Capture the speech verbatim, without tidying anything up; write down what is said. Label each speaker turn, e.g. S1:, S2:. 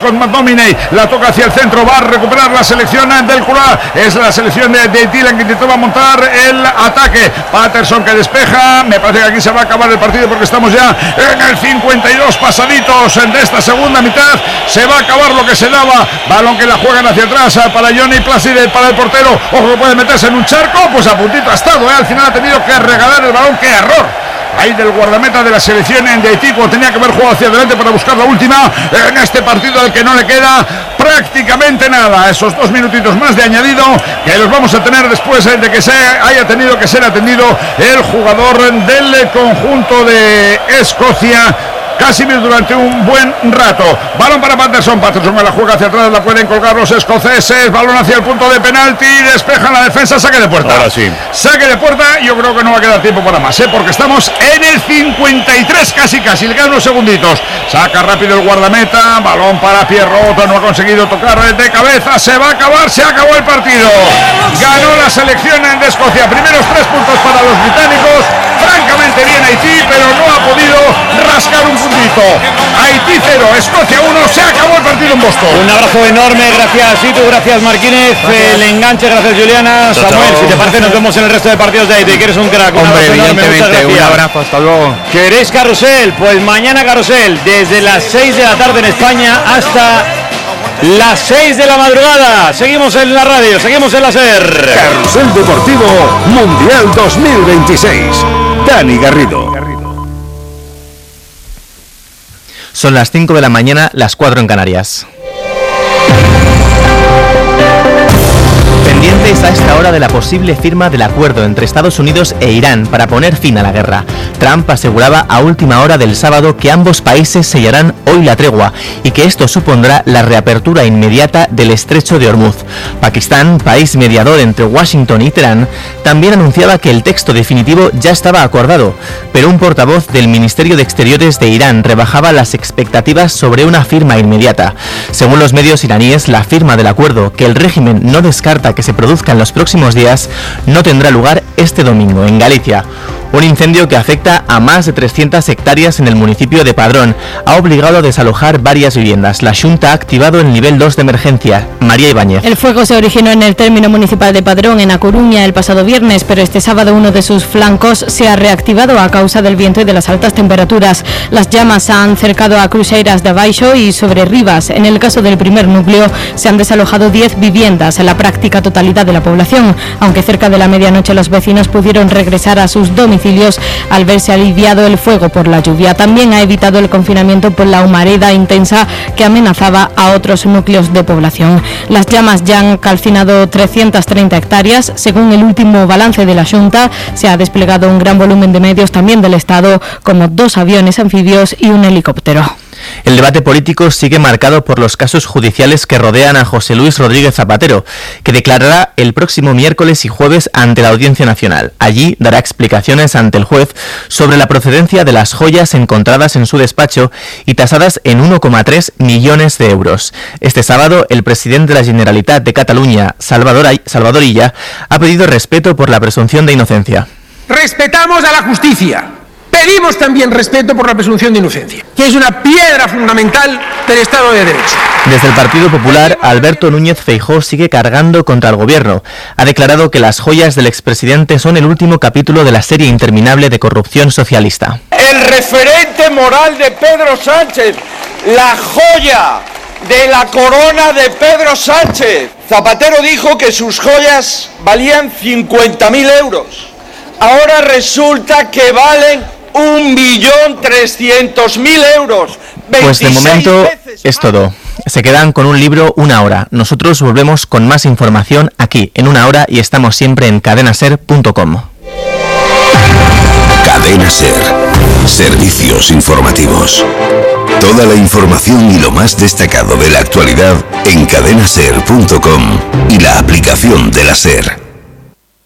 S1: Scott McTominay, la toca hacia el centro, va a recuperar la selección del Curá, es la selección de, de Dylan que intentaba montar el ataque. Patterson que despeja, me parece que aquí se va a acabar el partido porque estamos ya en el cincuenta y dos pasaditos de esta segunda mitad, se va a acabar lo que se daba. Balón que la juegan hacia atrás para Johnny Placide, para el portero, ojo que puede meterse en un charco, pues a puntito ha estado, ¿eh? Al final ha tenido que regalar el balón, qué error ahí del guardameta de la selección de Haití, cuando tenía que haber jugado hacia adelante para buscar la última en este partido al que no le queda prácticamente nada. Esos dos minutitos más de añadido que los vamos a tener después de que se haya tenido que ser atendido el jugador del conjunto de Escocia, Casimir, durante un buen rato. Balón para Patterson, Patterson me la juega hacia atrás, la pueden colgar los escoceses, balón hacia el punto de penalti, despejan la defensa, saque de puerta.
S2: Ahora sí.
S1: Saque de puerta, yo creo que no va a quedar tiempo para más, ¿eh? Porque estamos en el cincuenta y tres, casi casi, le quedan unos segunditos. Saca rápido el guardameta, balón para Pierrot, no ha conseguido tocar de cabeza, se va a acabar, se acabó el partido. Ganó la selección de Escocia, primeros tres puntos para los británicos, francamente bien Haití, pero no ha podido rascar un puntito. Haití cero, Escocia uno, se acabó el partido en Boston.
S2: Un abrazo enorme, gracias Situ, gracias Marquínez, gracias. El enganche, gracias Juliana. Chao, Samuel, chao. Si te parece nos vemos en el resto de partidos de Haití, que eres un crack. Un
S3: Hombre, evidentemente, un abrazo, hasta luego.
S2: ¿Queréis carrusel? Pues mañana carrusel, desde las seis de la tarde en España hasta las seis de la madrugada. Seguimos en la radio, seguimos en la SER.
S4: Carrusel Deportivo Mundial dos mil veintiséis. Dani Garrido.
S5: Son las cinco de la mañana, las cuatro en Canarias. Pendientes a esta hora de la posible firma del acuerdo entre Estados Unidos e Irán para poner fin a la guerra. Trump aseguraba a última hora del sábado que ambos países sellarán hoy la tregua y que esto supondrá la reapertura inmediata del estrecho de Hormuz. Pakistán, país mediador entre Washington y Teherán, también anunciaba que el texto definitivo ya estaba acordado, pero un portavoz del Ministerio de Exteriores de Irán rebajaba las expectativas sobre una firma inmediata. Según los medios iraníes, la firma del acuerdo, que el régimen no descarta que se produzca en los próximos días, no tendrá lugar este domingo en Galicia. Un incendio que afecta a más de trescientas hectáreas en el municipio de Padrón ha obligado a desalojar varias viviendas. La Xunta ha activado el nivel dos de emergencia. María Ibáñez.
S6: El fuego se originó en el término municipal de Padrón, en A Coruña, el pasado viernes, pero este sábado uno de sus flancos se ha reactivado a causa del viento y de las altas temperaturas. Las llamas han cercado a Cruxeiras de Abaixo y sobre Rivas. En el caso del primer núcleo se han desalojado diez viviendas, la práctica totalidad de la población, aunque cerca de la medianoche los vecinos pudieron regresar a sus domicilios al verse aliviado el fuego por la lluvia. También ha evitado el confinamiento por la humareda intensa que amenazaba a otros núcleos de población. Las llamas ya han calcinado trescientas treinta hectáreas. Según el último balance de la Xunta, se ha desplegado un gran volumen de medios también del Estado, como dos aviones anfibios y un helicóptero.
S5: El debate político sigue marcado por los casos judiciales que rodean a José Luis Rodríguez Zapatero, que declarará el próximo miércoles y jueves ante la Audiencia Nacional. Allí dará explicaciones ante el juez sobre la procedencia de las joyas encontradas en su despacho y tasadas en uno coma tres millones de euros. Este sábado, el presidente de la Generalitat de Cataluña, Salvador, Salvador Illa, ha pedido respeto por la presunción de inocencia.
S7: Respetamos a la justicia. Pedimos también respeto por la presunción de inocencia, que es una piedra fundamental del Estado de Derecho.
S5: Desde el Partido Popular, Alberto Núñez Feijóo sigue cargando contra el gobierno. Ha declarado que las joyas del expresidente son el último capítulo de la serie interminable de corrupción socialista.
S8: El referente moral de Pedro Sánchez, la joya de la corona de Pedro Sánchez. Zapatero dijo que sus joyas valían cincuenta mil euros. Ahora resulta que valen un millón trescientos mil euros.
S5: Pues de momento es todo. Se quedan con un libro Una Hora. Nosotros volvemos con más información aquí en Una Hora y estamos siempre en cadena ser punto com.
S4: Cadena Ser. Servicios informativos. Toda la información y lo más destacado de la actualidad en cadena ser punto com y la aplicación de la SER.